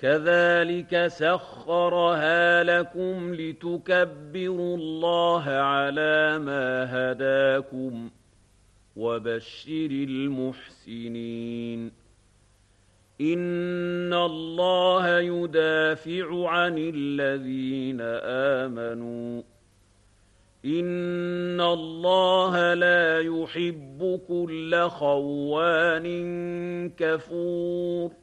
كَذَٰلِكَ سَخَّرَهَا لَكُمْ لِتُكَبِّرُوا اللَّهَ عَلَىٰ مَا هَدَاكُمْ ۗ وَبَشِّرِ الْمُحْسِنِينَ إِنَّ اللَّهَ يُدَافِعُ عَنِ الَّذِينَ آمَنُوا ۗ إِنَّ اللَّهَ لَا يُحِبُّ كُلَّ خَوَّانٍ كَفُورٍ